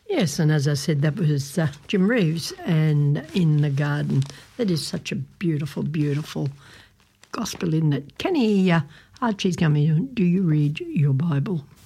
Yes, and as I said, that was Jim Reeves and In the Garden. That is such a beautiful, beautiful gospel, isn't it? Kenny, Archie's coming. Do you read your Bible?